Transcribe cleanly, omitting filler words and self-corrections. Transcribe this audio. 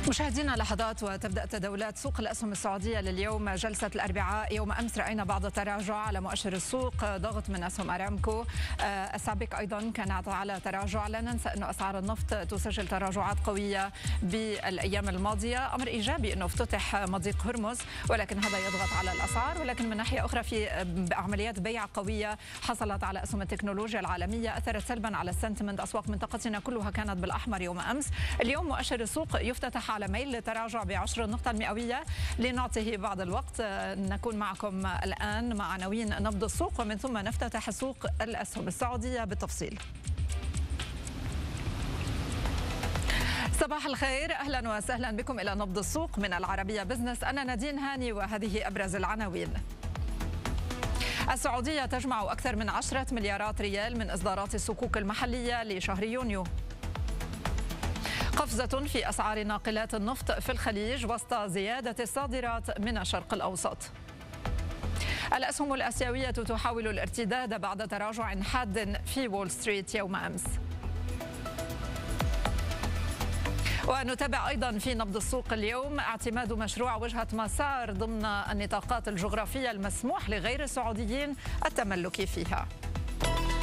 مشاهدينا لحظات وتبدأ تداولات سوق الأسهم السعودية لليوم. جلسة الأربعاء يوم أمس رأينا بعض التراجع على مؤشر السوق، ضغط من أسهم أرامكو. السابق أيضا كانت على تراجع. لا ننسى أنه أسعار النفط تسجل تراجعات قوية بالأيام الماضية. أمر إيجابي أنه افتتح مضيق هرمز، ولكن هذا يضغط على الأسعار. ولكن من ناحية أخرى في عمليات بيع قوية حصلت على أسهم التكنولوجيا العالمية، أثرت سلبا على السنتمنت. أسواق منطقتنا كلها كانت بالأحمر يوم أمس. اليوم مؤشر السوق يفتتح على ميل للتراجع ب10 النقطة المئوية. لنعطيه بعض الوقت نكون معكم الآن مع عناوين نبض السوق، ومن ثم نفتتح سوق الأسهم السعودية بالتفصيل. صباح الخير، أهلا وسهلا بكم إلى نبض السوق من العربية بزنس. أنا نادين هاني وهذه أبرز العناوين. السعودية تجمع أكثر من 10 مليارات ريال من إصدارات الصكوك المحلية لشهر يونيو. قفزة في أسعار ناقلات النفط في الخليج وسط زيادة الصادرات من الشرق الأوسط. الأسهم الآسيوية تحاول الارتداد بعد تراجع حاد في وول ستريت يوم أمس. ونتابع أيضا في نبض السوق اليوم اعتماد مشروع وجهة مسار ضمن النطاقات الجغرافية المسموح لغير السعوديين التملك فيها.